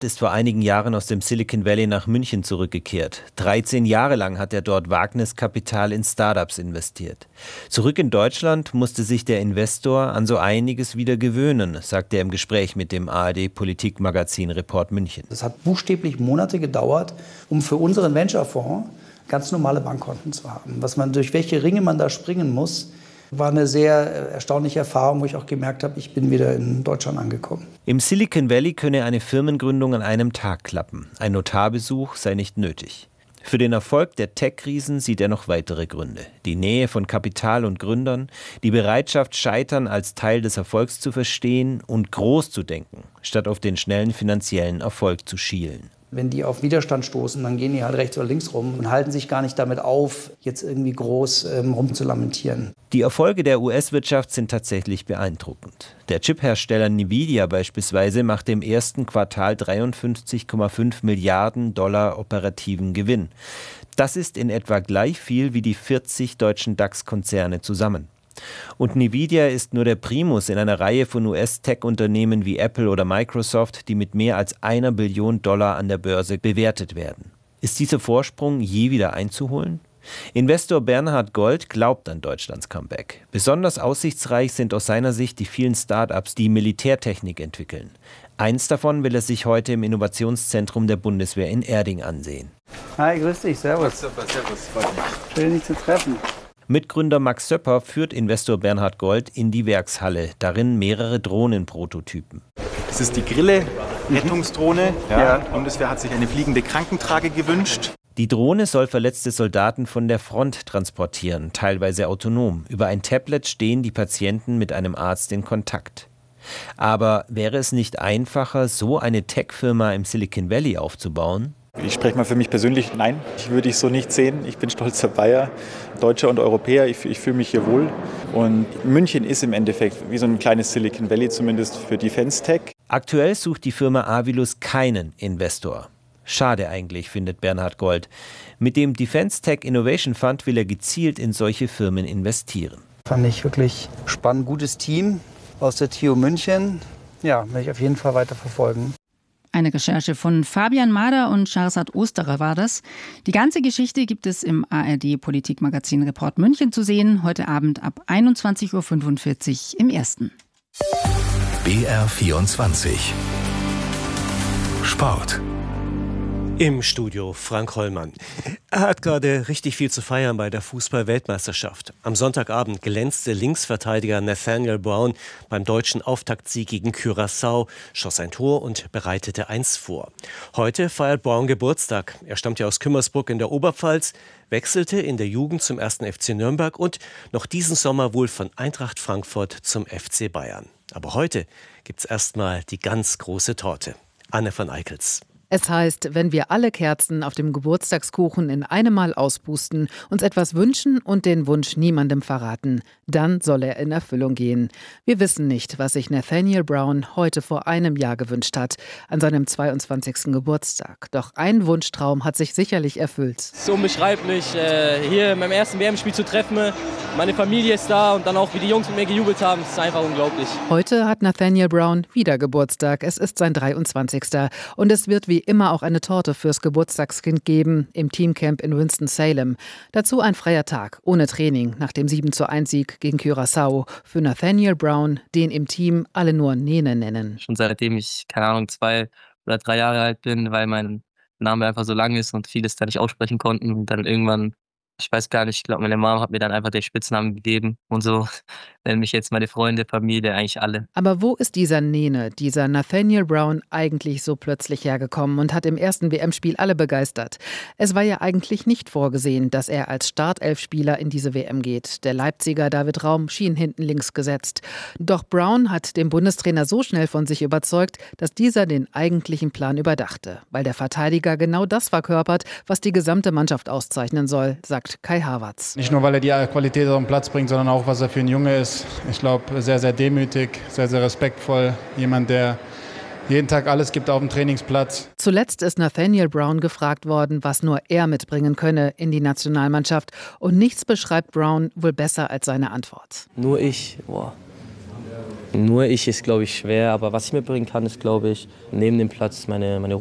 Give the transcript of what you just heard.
ist vor einigen Jahren aus dem Silicon Valley nach München zurückgekehrt. 13 Jahre lang hat er dort Wagniskapital in Startups investiert. Zurück in Deutschland musste sich der Investor an so einiges wieder gewöhnen, sagt er im Gespräch mit dem ARD-Politikmagazin Report München. Es hat buchstäblich Monate gedauert, um für unseren Venture-Fonds ganz normale Bankkonten zu haben. Durch welche Ringe man da springen muss, war eine sehr erstaunliche Erfahrung, wo ich auch gemerkt habe, ich bin wieder in Deutschland angekommen. Im Silicon Valley könne eine Firmengründung an einem Tag klappen. Ein Notarbesuch sei nicht nötig. Für den Erfolg der Tech-Riesen sieht er noch weitere Gründe. Die Nähe von Kapital und Gründern, die Bereitschaft, Scheitern als Teil des Erfolgs zu verstehen und groß zu denken, statt auf den schnellen finanziellen Erfolg zu schielen. Wenn die auf Widerstand stoßen, dann gehen die halt rechts oder links rum und halten sich gar nicht damit auf, jetzt irgendwie groß rumzulamentieren. Die Erfolge der US-Wirtschaft sind tatsächlich beeindruckend. Der Chiphersteller Nvidia beispielsweise machte im ersten Quartal 53,5 Milliarden Dollar operativen Gewinn. Das ist in etwa gleich viel wie die 40 deutschen DAX-Konzerne zusammen. Und Nvidia ist nur der Primus in einer Reihe von US-Tech-Unternehmen wie Apple oder Microsoft, die mit mehr als $1 Billion an der Börse bewertet werden. Ist dieser Vorsprung je wieder einzuholen? Investor Bernhard Gold glaubt an Deutschlands Comeback. Besonders aussichtsreich sind aus seiner Sicht die vielen Start-ups, die Militärtechnik entwickeln. Eins davon will er sich heute im Innovationszentrum der Bundeswehr in Erding ansehen. Hi, grüß dich, servus. Super, servus, freut mich. Schön, dich zu treffen. Mitgründer Max Söpper führt Investor Bernhard Gold in die Werkshalle, darin mehrere Drohnenprototypen. Das ist die Grille, Rettungsdrohne. Ja. Die Bundeswehr hat sich eine fliegende Krankentrage gewünscht. Die Drohne soll verletzte Soldaten von der Front transportieren, teilweise autonom. Über ein Tablet stehen die Patienten mit einem Arzt in Kontakt. Aber wäre es nicht einfacher, so eine Tech-Firma im Silicon Valley aufzubauen? Ich spreche mal für mich persönlich, nein, würde ich so nicht sehen. Ich bin stolzer Bayer, Deutscher und Europäer, ich fühle mich hier wohl. Und München ist im Endeffekt wie so ein kleines Silicon Valley, zumindest für Defense Tech. Aktuell sucht die Firma Avilus keinen Investor. Schade eigentlich, findet Bernhard Gold. Mit dem Defense Tech Innovation Fund will er gezielt in solche Firmen investieren. Fand ich wirklich spannend, gutes Team aus der TU München. Ja, werde ich auf jeden Fall weiter verfolgen. Eine Recherche von Fabian Mader und Charzad Osterer war das. Die ganze Geschichte gibt es im ARD-Politikmagazin Report München zu sehen, heute Abend ab 21.45 Uhr im Ersten. BR24 Sport. Im Studio Frank Hollmann. Er hat gerade richtig viel zu feiern bei der Fußball-Weltmeisterschaft. Am Sonntagabend glänzte Linksverteidiger Nathaniel Brown beim deutschen Auftaktsieg gegen Curaçao, schoss ein Tor und bereitete eins vor. Heute feiert Brown Geburtstag. Er stammt ja aus Kümmersbruck in der Oberpfalz, wechselte in der Jugend zum 1. FC Nürnberg und noch diesen Sommer wohl von Eintracht Frankfurt zum FC Bayern. Aber heute gibt's erstmal die ganz große Torte. Anne van Eickels. Es heißt, wenn wir alle Kerzen auf dem Geburtstagskuchen in einem Mal auspusten, uns etwas wünschen und den Wunsch niemandem verraten, dann soll er in Erfüllung gehen. Wir wissen nicht, was sich Nathaniel Brown heute vor einem Jahr gewünscht hat, an seinem 22. Geburtstag. Doch ein Wunschtraum hat sich sicherlich erfüllt. Es ist unbeschreiblich, hier in meinem ersten WM-Spiel zu treffen. Meine Familie ist da und dann auch, wie die Jungs mit mir gejubelt haben, das ist einfach unglaublich. Heute hat Nathaniel Brown wieder Geburtstag. Es ist sein 23. Und es wird wie immer auch eine Torte fürs Geburtstagskind geben im Teamcamp in Winston-Salem. Dazu ein freier Tag, ohne Training, nach dem 7:1-Sieg gegen Curaçao. Für Nathaniel Brown, den im Team alle nur Nene nennen. Schon seitdem ich, 2 oder 3 Jahre alt bin, weil mein Name einfach so lang ist und vieles da nicht aussprechen konnten. Und dann irgendwann, ich weiß gar nicht, ich glaube, meine Mom hat mir dann einfach den Spitznamen gegeben. Und so nennen mich jetzt meine Freunde, Familie, eigentlich alle. Aber wo ist dieser Nene, dieser Nathaniel Brown, eigentlich so plötzlich hergekommen und hat im ersten WM-Spiel alle begeistert? Es war ja eigentlich nicht vorgesehen, dass er als Startelfspieler in diese WM geht. Der Leipziger David Raum schien hinten links gesetzt. Doch Brown hat den Bundestrainer so schnell von sich überzeugt, dass dieser den eigentlichen Plan überdachte. Weil der Verteidiger genau das verkörpert, was die gesamte Mannschaft auszeichnen soll, sagt Kai Havertz. Nicht nur, weil er die Qualität auf den Platz bringt, sondern auch, was er für ein Junge ist. Ich glaube, sehr, sehr demütig, sehr, sehr respektvoll. Jemand, der jeden Tag alles gibt auf dem Trainingsplatz. Zuletzt ist Nathaniel Brown gefragt worden, was nur er mitbringen könne in die Nationalmannschaft. Und nichts beschreibt Brown wohl besser als seine Antwort. Nur ich, Nur ich ist, glaube ich, schwer, aber was ich mitbringen kann, ist, glaube ich, neben dem Platz meine